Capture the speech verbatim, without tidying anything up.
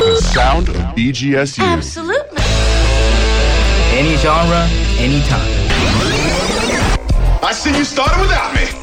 The sound of B G S U. Absolutely. Any genre, anytime. I see you started without me.